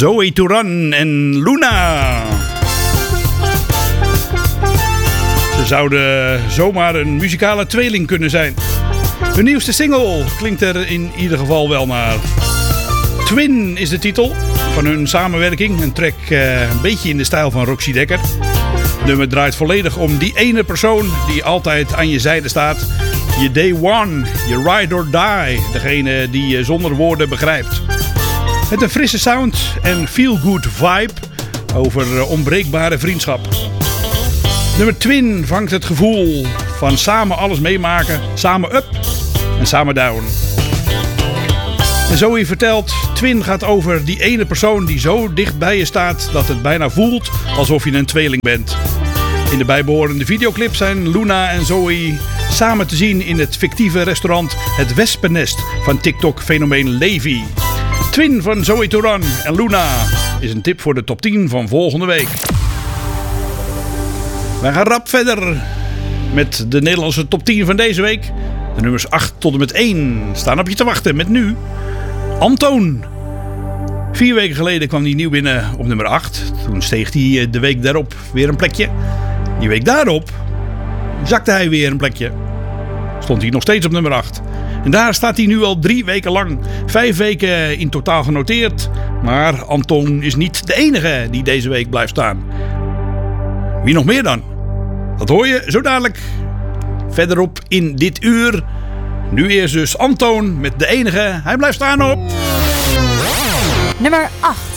Zoe Touran en Luna. Ze zouden zomaar een muzikale tweeling kunnen zijn. Hun nieuwste single klinkt er in ieder geval wel naar. Twin is de titel van hun samenwerking. Een track een beetje in de stijl van Roxy Dekker. Het nummer draait volledig om die ene persoon die altijd aan je zijde staat. Je day one, je ride or die. Degene die je zonder woorden begrijpt. Met een frisse sound en feel-good vibe over onbreekbare vriendschap. Nummer Twin vangt het gevoel van samen alles meemaken. Samen up en samen down. En Zoe vertelt, Twin gaat over die ene persoon die zo dicht bij je staat dat het bijna voelt alsof je een tweeling bent. In de bijbehorende videoclip zijn Luna en Zoe samen te zien in het fictieve restaurant Het Wespennest van TikTok-fenomeen Levi. Twin van Zoe Touran en Luna is een tip voor de top 10 van volgende week. Wij gaan rap verder met de Nederlandse top 10 van deze week. De nummers 8 tot en met 1 staan op je te wachten met nu Antoon. 4 weken geleden kwam hij nieuw binnen op nummer 8. Toen steeg hij de week daarop weer een plekje. Die week daarop zakte hij weer een plekje. Stond hij nog steeds op nummer 8. En daar staat hij nu al 3 weken lang. 5 weken in totaal genoteerd. Maar Antoon is niet de enige die deze week blijft staan. Wie nog meer dan? Dat hoor je zo dadelijk verderop in dit uur. Nu eerst dus Antoon met de enige. Hij blijft staan op nummer 8.